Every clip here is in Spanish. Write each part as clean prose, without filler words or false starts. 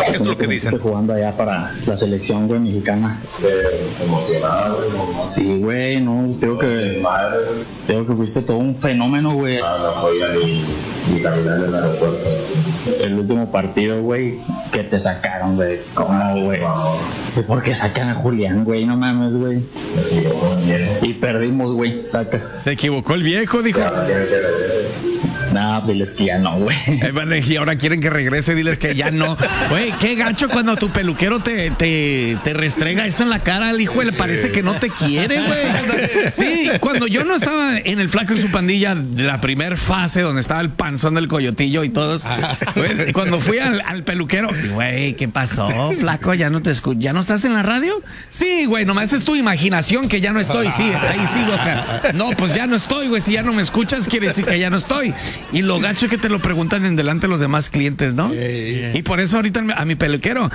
es lo que dicen. Estoy jugando allá para la selección, güey, mexicana. Emocionada, güey. Sí, güey, no, tengo que fuiste todo un fenómeno, güey. No podía ni caminar en el aeropuerto. El último partido, güey, que te sacaron, güey. ¿Cómo, güey? ¿Por qué sacan a Julián, güey? No mames, güey. Y perdimos, güey, sacas. Se equivocó el viejo, dijo. No, diles que ya no, güey. Y ahora quieren que regrese, diles que ya no. Güey, qué gacho cuando tu peluquero te restrega eso en la cara al hijo, le parece que no te quiere, güey. Sí, cuando yo no estaba en el Flaco y su pandilla de la primer fase, donde estaba el panzón del coyotillo y todos, güey, cuando fui al peluquero, güey, ¿qué pasó, Flaco? ¿Ya no estás en la radio? Sí, güey, nomás es tu imaginación que ya no estoy. Sí, ahí sigo acá. No, pues ya no estoy, güey. Si ya no me escuchas, quiere decir que ya no estoy. Y lo gacho es que te lo preguntan en delante de los demás clientes, ¿no? Y por eso ahorita a mi peluquero.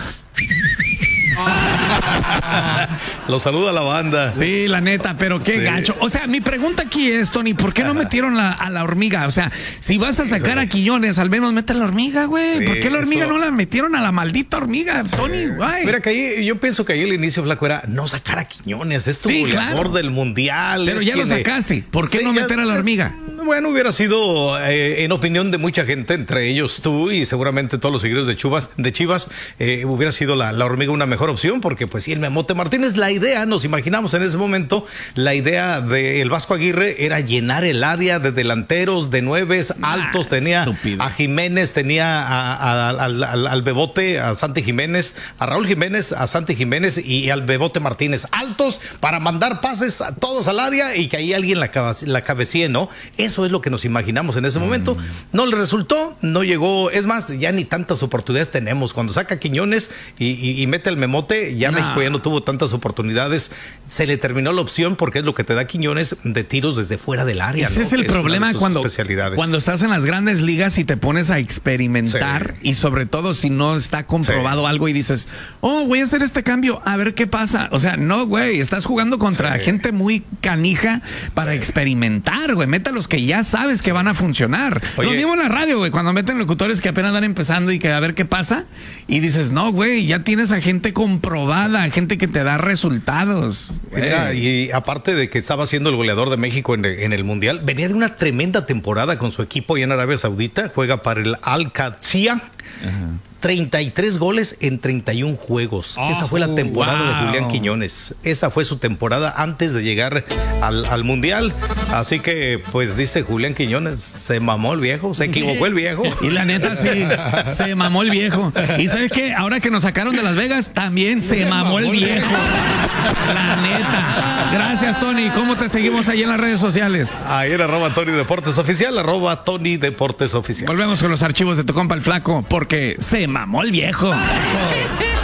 Lo saluda la banda. Sí, la neta, pero qué gacho. O sea, mi pregunta aquí es, Tony, ¿por qué no metieron a la hormiga? O sea, si vas a sacar a Quiñones, al menos mete a la hormiga, güey. Sí, ¿por qué la hormiga no la metieron a la maldita hormiga, Tony? Güey. Mira, que ahí, yo pienso que ahí el inicio, Flaco, era no sacar a Quiñones. Es tu goleador del mundial. Pero ya lo sacaste. ¿Por qué no meter a la hormiga? Bueno, hubiera sido, en opinión de mucha gente, entre ellos tú y seguramente todos los seguidores de Chivas, hubiera sido la hormiga una mejor opción, porque pues sí, el Memote Martínez, la idea, nos imaginamos en ese momento, la idea del Vasco Aguirre era llenar el área de delanteros, de nueves, altos, tenía a Jiménez, tenía al Bebote, a Santi Jiménez, a Raúl Jiménez, a Santi Jiménez y al Bebote Martínez, altos para mandar pases a todos al área y que ahí alguien la cabecee, ¿no? Eso es lo que nos imaginamos en ese momento. No le resultó, no llegó, es más, ya ni tantas oportunidades tenemos. Cuando saca Quiñones y mete el Memote, ya México ya no tuvo tantas oportunidades. Se le terminó la opción, porque es lo que te da Quiñones, de tiros desde fuera del área. Ese es el problema cuando estás en las grandes ligas y te pones a experimentar, y sobre todo si no está comprobado algo y dices, voy a hacer este cambio, a ver qué pasa. O sea, no, güey, estás jugando contra gente muy canija para experimentar, güey. Meta los que ya sabes que van a funcionar. Oye, lo mismo en la radio, güey, cuando meten locutores que apenas van empezando y que a ver qué pasa, y dices, no, güey, ya tienes a gente comprobada, gente que te da resultados. Mira, y aparte de que estaba siendo el goleador de México en el Mundial, venía de una tremenda temporada con su equipo allá en Arabia Saudita, juega para el Al-Qadsiya. 33 goles en 31 juegos. Esa fue la temporada de Julián Quiñones. Esa fue su temporada antes de llegar al Mundial. Así que, pues dice Julián Quiñones, se mamó el viejo, se equivocó el viejo. Y la neta, sí, se mamó el viejo. Y ¿sabes qué? Ahora que nos sacaron de Las Vegas, también se mamó el viejo. La neta. Gracias, Tony. ¿Cómo te seguimos ahí en las redes sociales? Ahí en @Tony Deportes Oficial, @Tony Deportes Oficial. Volvemos con los archivos de tu compa el Flaco, porque se mamó el viejo.